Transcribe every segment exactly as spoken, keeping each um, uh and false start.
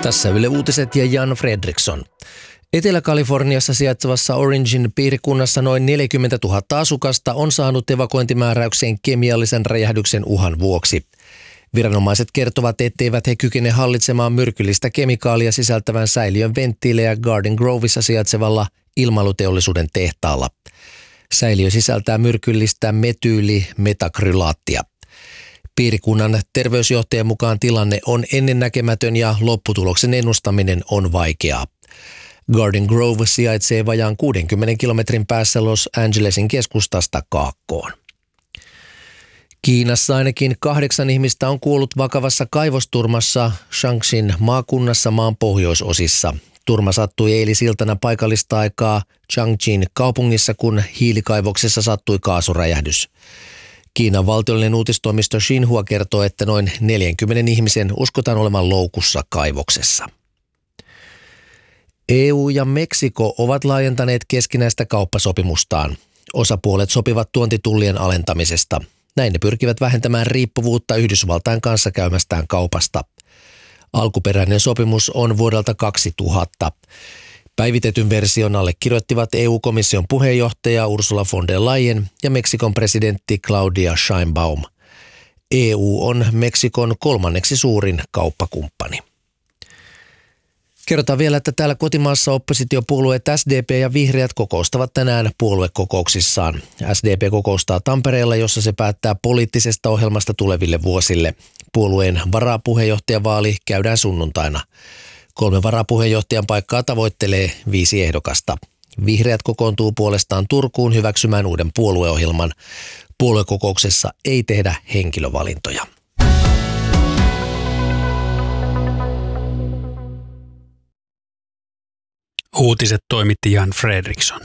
Tässä Yle Uutiset ja Jan Fredriksson. Etelä-Kaliforniassa sijaitsevassa Orangen piirikunnassa noin neljäkymmentätuhatta asukasta on saanut evakuointimääräyksen kemiallisen räjähdyksen uhan vuoksi. Viranomaiset kertovat, etteivät he kykene hallitsemaan myrkyllistä kemikaalia sisältävän säiliön venttiilejä Garden Grovessa sijaitsevalla ilmailuteollisuuden tehtaalla. Säiliö sisältää myrkyllistä metyylimetakrylaattia. Piirikunnan terveysjohtajan mukaan tilanne on ennennäkemätön ja lopputuloksen ennustaminen on vaikeaa. Garden Grove sijaitsee vajaan kuudenkymmenen kilometrin päässä Los Angelesin keskustasta kaakkoon. Kiinassa ainakin kahdeksan ihmistä on kuollut vakavassa kaivosturmassa Shaanxin maakunnassa maan pohjoisosissa. Turma sattui eilisiltana paikallista aikaa Changchun kaupungissa, kun hiilikaivoksessa sattui kaasuräjähdys. Kiinan valtiollinen uutistoimisto Xinhua kertoo, että noin neljänkymmenen ihmisen uskotaan olevan loukussa kaivoksessa. E U ja Meksiko ovat laajentaneet keskinäistä kauppasopimustaan. Osapuolet sopivat tuontitullien alentamisesta. Näin ne pyrkivät vähentämään riippuvuutta Yhdysvaltain kanssa käymästään kaupasta. Alkuperäinen sopimus on vuodelta kaksituhatta. Päivitetyn version allekirjoittivat E U-komission puheenjohtaja Ursula von der Leyen ja Meksikon presidentti Claudia Sheinbaum. E U on Meksikon kolmanneksi suurin kauppakumppani. Kerrotaan vielä, että täällä kotimaassa oppositiopuolueet S D P ja Vihreät kokoustavat tänään puoluekokouksissaan. S D P kokoustaa Tampereella, jossa se päättää poliittisesta ohjelmasta tuleville vuosille. Puolueen varapuheenjohtajavaali käydään sunnuntaina. Kolme varapuheenjohtajan paikkaa tavoittelee viisi ehdokasta. Vihreät kokoontuu puolestaan Turkuun hyväksymään uuden puolueohjelman. Puoluekokouksessa ei tehdä henkilövalintoja. Uutiset toimitti Jan Fredriksson.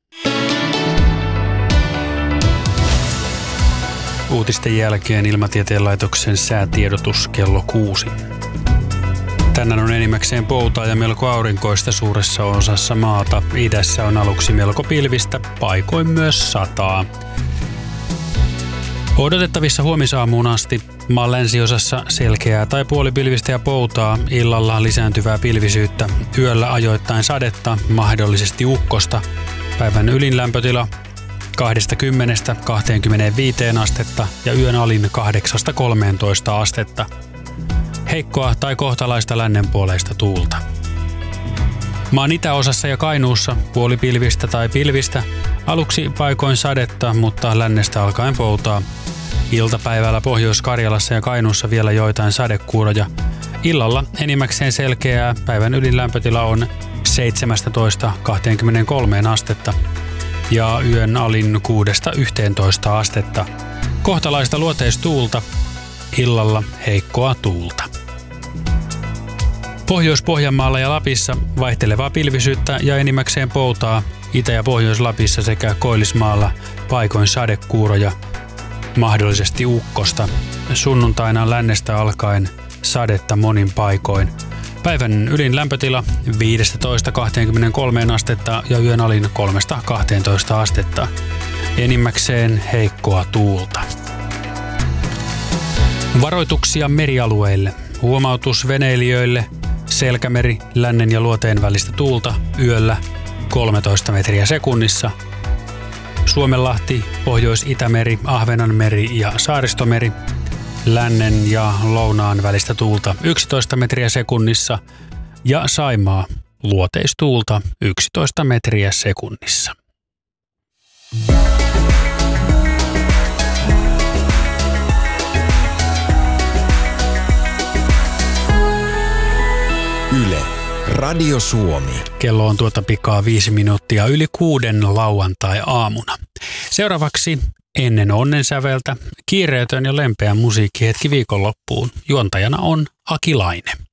Uutisten jälkeen Ilmatieteen laitoksen säätiedotus kello kuusi. Tänään on enimmäkseen poutaa ja melko aurinkoista suuressa osassa maata. Idässä on aluksi melko pilvistä, paikoin myös sataa. Odotettavissa huomisaamuun asti maan länsiosassa selkeää tai puolipilvistä ja poutaa, illalla lisääntyvää pilvisyyttä, yöllä ajoittain sadetta, mahdollisesti ukkosta. Päivän ylin lämpötila kaksikymmentä kaksikymmentäviisi astetta ja yön alin kahdeksasta kolmeentoista astetta. Heikkoa tai kohtalaista lännenpuoleista tuulta. Maan itäosassa ja Kainuussa puolipilvistä tai pilvistä, aluksi paikoin sadetta, mutta lännestä alkaen poutaa. Iltapäivällä Pohjois-Karjalassa ja Kainuussa vielä joitain sadekuuroja. Illalla enimmäkseen selkeää, päivän ylin lämpötila on seitsemästätoista kaksikymmentäkolme astetta ja yön alin kuudesta yhteentoista astetta. Kohtalaista luoteistuulta, illalla heikkoa tuulta. Pohjois-Pohjanmaalla ja Lapissa vaihtelevaa pilvisyyttä ja enimmäkseen poutaa, Itä- ja Pohjois-Lapissa sekä Koillismaalla paikoin sadekuuroja, mahdollisesti ukkosta. Sunnuntaina lännestä alkaen sadetta monin paikoin. Päivän ylin lämpötila viisitoista kaksikymmentäkolme astetta ja yön alin kolmesta kahteentoista astetta. Enimmäkseen heikkoa tuulta. Varoituksia merialueille. Huomautus veneilijöille. Selkämeri, lännen ja luoteen välistä tuulta yöllä kolmetoista metriä sekunnissa. Suomenlahti, Pohjois-Itämeri, Ahvenanmeri ja Saaristomeri. Lännen ja lounaan välistä tuulta yksitoista metriä sekunnissa ja Saimaa, luoteistuulta yksitoista metriä sekunnissa. Yle, Radio Suomi. Kello on tuota pikaa viisi minuuttia yli kuuden lauantai-aamuna. Seuraavaksi ennen onnensäveltä kiireetön ja lempeä musiikkihetki viikonloppuun. Juontajana on Aki Laine.